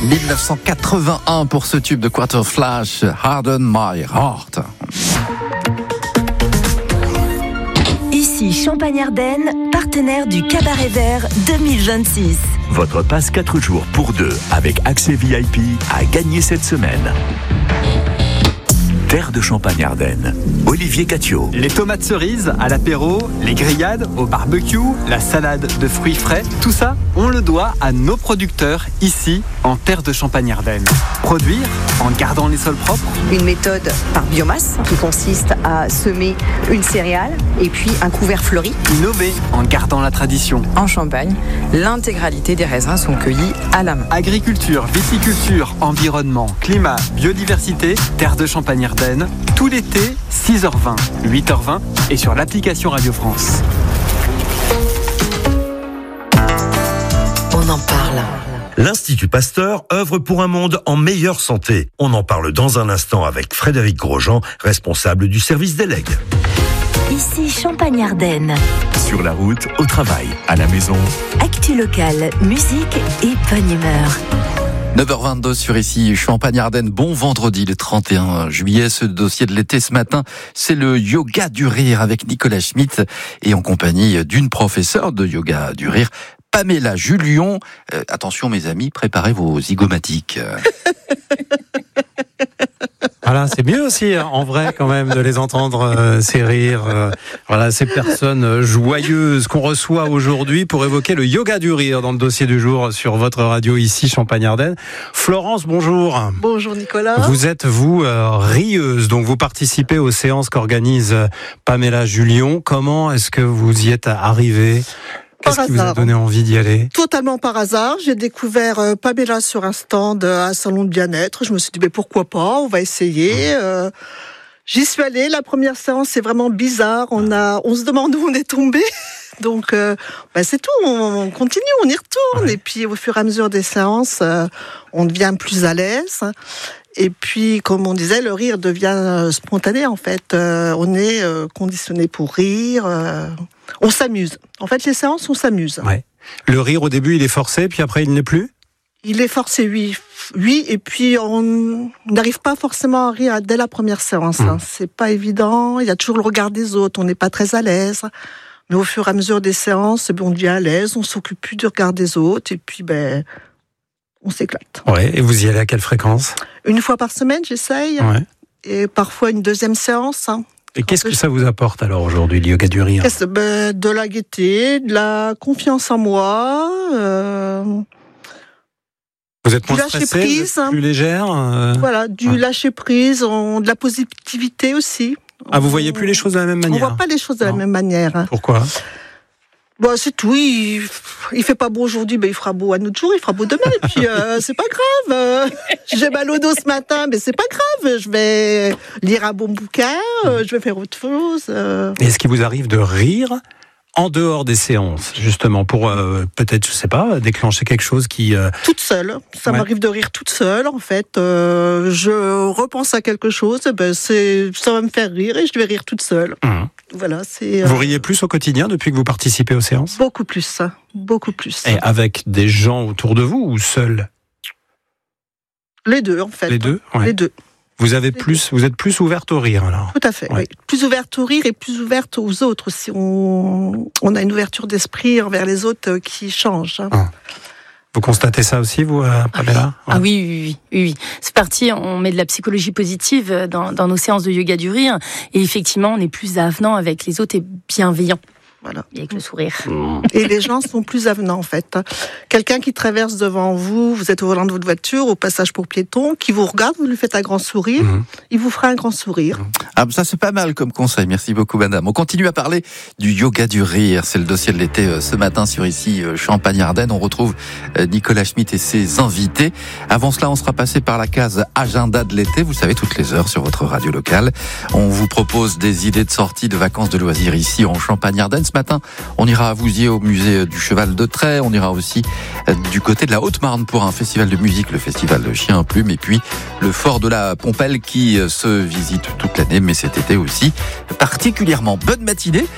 1981 pour ce tube de Quarter Flash, Harden My Heart. Ici Champagne-Ardenne, partenaire du Cabaret Vert 2026. Votre passe 4 jours pour 2 avec accès VIP à gagner cette semaine. Terre de Champagne-Ardenne, Olivier Catio. Les tomates cerises à l'apéro, les grillades au barbecue, la salade de fruits frais, tout ça, on le doit à nos producteurs ici, en Terre de Champagne-Ardenne. Produire en gardant les sols propres. Une méthode par biomasse qui consiste à semer une céréale et puis un couvert fleuri. Innover en gardant la tradition. En Champagne, l'intégralité des raisins sont cueillis à la main. Agriculture, viticulture, environnement, climat, biodiversité, Terre de Champagne-Ardenne. Tout l'été, 6h20, 8h20 et sur l'application Radio France. On en parle. L'Institut Pasteur œuvre pour un monde en meilleure santé. On en parle dans un instant avec Frédéric Grosjean, responsable du service des legs. Ici Champagne-Ardenne. Sur la route, au travail, à la maison. Actu locale, musique et bonne humeur. 9h22 sur ici Champagne-Ardenne. Bon vendredi le 31 juillet. Ce dossier de l'été ce matin, c'est le yoga du rire avec Nicolas Schmitt et en compagnie d'une professeure de yoga du rire, Pamela Julion. Attention mes amis, préparez vos zygomatiques. Voilà, c'est mieux aussi en vrai quand même de les entendre ces rires. Voilà, ces personnes joyeuses qu'on reçoit aujourd'hui pour évoquer le yoga du rire dans le dossier du jour sur votre radio ici Champagne-Ardenne. Florence, bonjour. Bonjour Nicolas. Vous êtes rieuse, donc vous participez aux séances qu'organise Pamela Julion. Comment est-ce que vous y êtes arrivée ? Qu'est-ce qui vous a donné envie d'y aller ? Totalement par hasard. J'ai découvert Pamela sur un stand à un salon de bien-être. Je me suis dit, mais pourquoi pas, on va essayer. J'y suis allée. La première séance, c'est vraiment bizarre. On se demande où on est tombé. Donc, c'est tout. On continue, on y retourne. Ouais. Et puis, au fur et à mesure des séances, on devient plus à l'aise. Et puis, comme on disait, le rire devient spontané, en fait. On est conditionné pour rire. On s'amuse. En fait, les séances, on s'amuse. Ouais. Le rire, au début, il est forcé, puis après, il n'est plus ? Il est forcé, oui. Oui, et puis on n'arrive pas forcément à rire dès la première séance. Hein. C'est pas évident. Il y a toujours le regard des autres. On n'est pas très à l'aise. Mais au fur et à mesure des séances, on devient à l'aise. On s'occupe plus du regard des autres. Et puis, on s'éclate. Ouais. Et vous y allez à quelle fréquence ? Une fois par semaine, j'essaye. Ouais. Et parfois une deuxième séance. Hein. Et qu'est-ce que ça vous apporte alors aujourd'hui, le yoga du rire ? De la gaieté, de la confiance en moi. Vous êtes moins stressée, vous êtes plus légère Voilà, du lâcher prise, de la positivité aussi. Ah, vous voyez plus les choses de la même manière ? On voit pas les choses de la même manière. Hein. Pourquoi ? C'est tout. Il fait pas beau aujourd'hui, il fera beau un autre jour, il fera beau demain. Et puis c'est pas grave. J'ai mal au dos ce matin, mais c'est pas grave. Je vais lire un bon bouquin, je vais faire autre chose. Est-ce qu'il vous arrive de rire en dehors des séances, justement, pour peut-être, je sais pas, déclencher quelque chose qui... Toute seule. Ça m'arrive de rire toute seule, en fait. Je repense à quelque chose, ça va me faire rire et je vais rire toute seule. Voilà, c'est. Vous riez plus au quotidien depuis que vous participez aux séances ? Beaucoup plus, beaucoup plus. Et avec des gens autour de vous ou seul ? Les deux, en fait. Les deux ? Ouais. Les deux. Vous êtes plus ouverte au rire, alors ? Tout à fait, oui. Plus ouverte au rire et plus ouverte aux autres aussi. On a une ouverture d'esprit envers les autres qui change. Vous constatez ça aussi, vous, Pamela ? Oui. C'est parti, on met de la psychologie positive dans nos séances de yoga du rire. Et effectivement, on est plus avenant avec les autres et bienveillant. Voilà. Et avec le sourire. Et les gens sont plus avenants, en fait. Quelqu'un qui traverse devant vous, vous êtes au volant de votre voiture, au passage pour piéton, qui vous regarde, vous lui faites un grand sourire, il vous fera un grand sourire. Ah, ça c'est pas mal comme conseil, merci beaucoup madame. On continue à parler du yoga du rire, c'est le dossier de l'été ce matin sur ici Champagne-Ardenne. On retrouve Nicolas Schmitt et ses invités. Avant cela, on sera passé par la case agenda de l'été, vous savez, toutes les heures sur votre radio locale. On vous propose des idées de sortie, de vacances, de loisirs ici en Champagne-Ardenne. Ce matin, on ira à Vouziers au musée du Cheval de Trait. On ira aussi du côté de la Haute-Marne pour un festival de musique, le festival de Chien Plume. Et puis le fort de la Pompelle qui se visite toute l'année, mais cet été aussi particulièrement. Bonne matinée